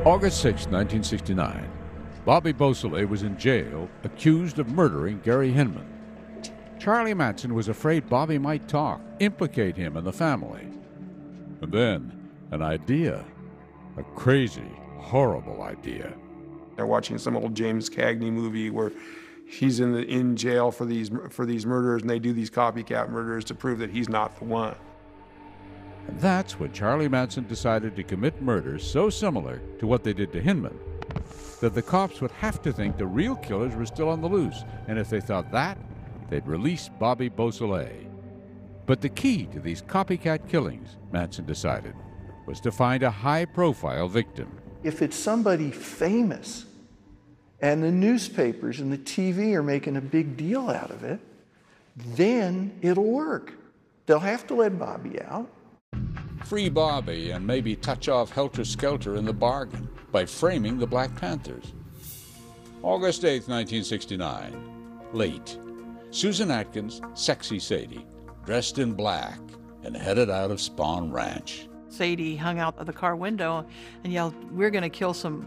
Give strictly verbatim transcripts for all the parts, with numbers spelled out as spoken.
August sixth, nineteen sixty-nine. Bobby Beausoleil was in jail, accused of murdering Gary Hinman. Charlie Manson was afraid Bobby might talk, implicate him and the family. And then, an idea. A crazy, horrible idea. They're watching some old James Cagney movie where he's in the in jail for these for these murders, and they do these copycat murders to prove that he's not the one. And that's when Charlie Manson decided to commit murders so similar to what they did to Hinman that the cops would have to think the real killers were still on the loose, and if they thought that, they'd release Bobby Beausoleil. But the key to these copycat killings, Manson decided, was to find a high-profile victim. If it's somebody famous, and the newspapers and the T V are making a big deal out of it, then it'll work. They'll have to let Bobby out. Free Bobby and maybe touch off Helter Skelter in the bargain by framing the Black Panthers. August eighth, nineteen sixty-nine. Late. Susan Atkins, sexy Sadie, dressed in black and headed out of Spahn Ranch. Sadie hung out of the car window and yelled, "We're going to kill some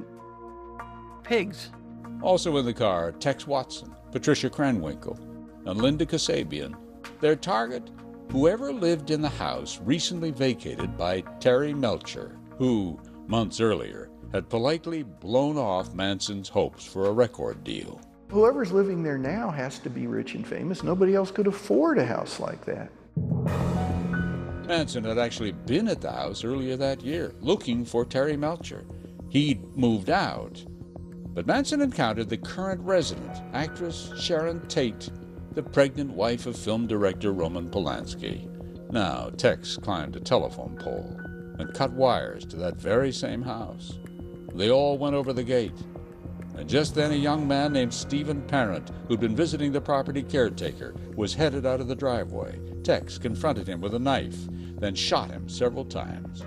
pigs." Also in the car, Tex Watson, Patricia Krenwinkel, and Linda Kasabian. Their target? Whoever lived in the house recently vacated by Terry Melcher, who, months earlier, had politely blown off Manson's hopes for a record deal. Whoever's living there now has to be rich and famous. Nobody else could afford a house like that. Manson had actually been at the house earlier that year, looking for Terry Melcher. He'd moved out. But Manson encountered the current resident, actress Sharon Tate, the pregnant wife of film director Roman Polanski. Now, Tex climbed a telephone pole and cut wires to that very same house. They all went over the gate. And just then a young man named Stephen Parent, who'd been visiting the property caretaker, was headed out of the driveway. Tex confronted him with a knife, then shot him several times.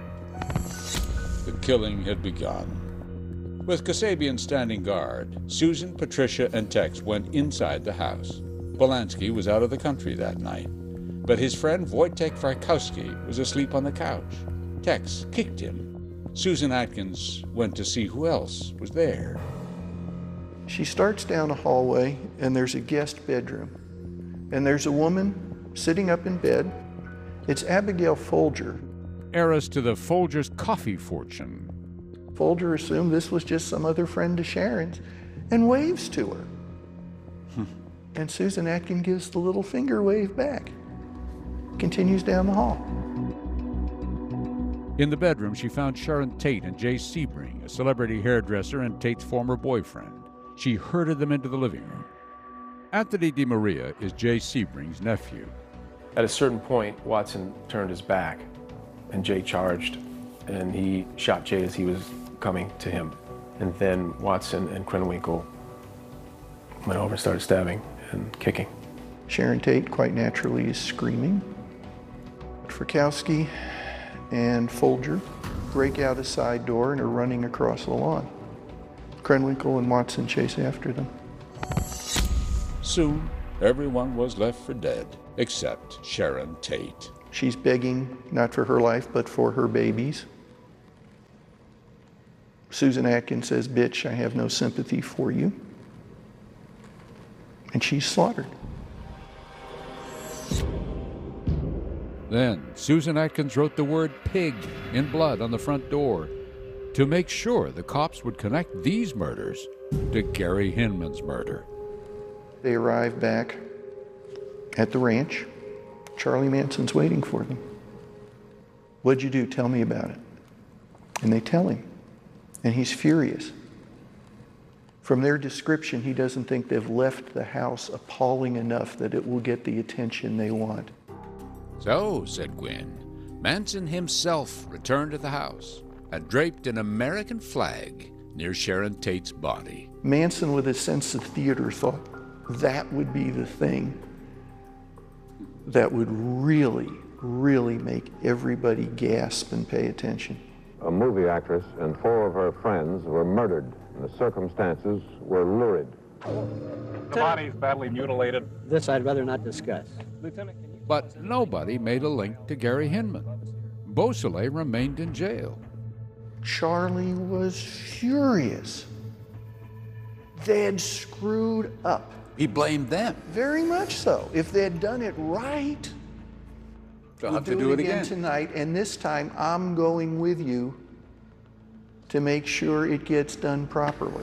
The killing had begun. With Kasabian standing guard, Susan, Patricia, and Tex went inside the house. Polanski was out of the country that night, but his friend Wojtek Farkowski was asleep on the couch. Tex kicked him. Susan Atkins went to see who else was there. She starts down a hallway, and there's a guest bedroom. And there's a woman sitting up in bed. It's Abigail Folger. Heiress to the Folgers' coffee fortune. Folger assumed this was just some other friend of Sharon's and waves to her. And Susan Atkins gives the little finger wave back. Continues down the hall. In the bedroom, she found Sharon Tate and Jay Sebring, a celebrity hairdresser and Tate's former boyfriend. She herded them into the living room. Anthony DiMaria is Jay Sebring's nephew. At a certain point, Watson turned his back, and Jay charged, and he shot Jay as he was coming to him. And then Watson and Krenwinkel went over and started stabbing and kicking. Sharon Tate, quite naturally, is screaming. Farkowski and Folger break out a side door and are running across the lawn. Krenwinkel and Watson chase after them. Soon, everyone was left for dead, except Sharon Tate. She's begging, not for her life, but for her babies. Susan Atkins says, "Bitch, I have no sympathy for you." And she's slaughtered. Then, Susan Atkins wrote the word pig in blood on the front door to make sure the cops would connect these murders to Gary Hinman's murder. They arrive back at the ranch. Charlie Manson's waiting for them. "What'd you do? Tell me about it." And they tell him. And he's furious. From their description, he doesn't think they've left the house appalling enough that it will get the attention they want. So, said Gwynn, Manson himself returned to the house and draped an American flag near Sharon Tate's body. Manson, with a sense of theater, thought that would be the thing that would really, really make everybody gasp and pay attention. A movie actress and four of her friends were murdered, and the circumstances were lurid. The body's badly mutilated. This I'd rather not discuss. Lieutenant, can you... But nobody made a link to Gary Hinman. Beausoleil remained in jail. Charlie was furious. They'd screwed up. He blamed them. Very much so. If they'd done it right, They'll we'll have to do, do it it again, again tonight, and this time I'm going with you to make sure it gets done properly.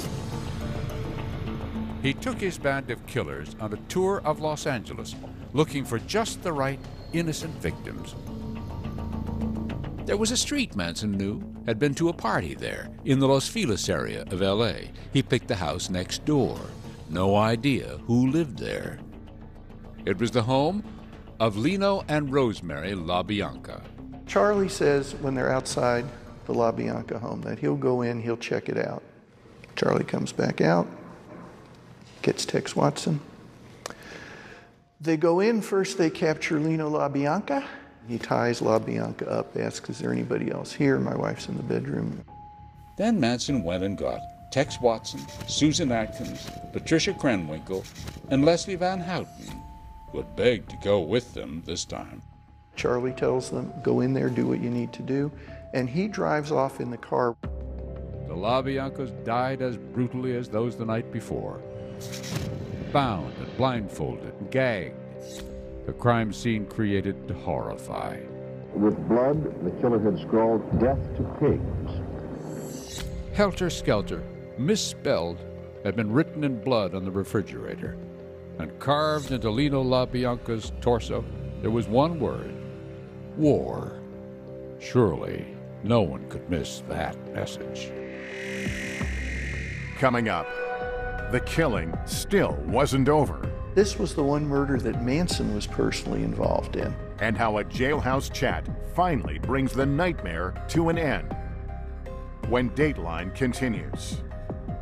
He took his band of killers on a tour of Los Angeles, looking for just the right innocent victims. There was a street Manson knew had been to a party there in the Los Feliz area of L A. He picked the house next door. No idea who lived there. It was the home of Lino and Rosemary LaBianca. Charlie says when they're outside the LaBianca home that he'll go in, he'll check it out. Charlie comes back out, gets Tex Watson. They go in first, they capture Lino LaBianca. He ties LaBianca up, asks, is there anybody else here? My wife's in the bedroom. Then Manson went and got Tex Watson, Susan Atkins, Patricia Krenwinkel, and Leslie Van Houten, who had begged to go with them this time. Charlie tells them, go in there, do what you need to do, and he drives off in the car. The LaBiancas died as brutally as those the night before. Bound and blindfolded and gagged. The crime scene created to horrify. With blood, the killer had scrawled, "Death to pigs." Helter Skelter, misspelled, had been written in blood on the refrigerator. And carved into Lino LaBianca's torso, there was one word: war. Surely, no one could miss that message. Coming up, the killing still wasn't over. This was the one murder that Manson was personally involved in. And how a jailhouse chat finally brings the nightmare to an end. When Dateline continues.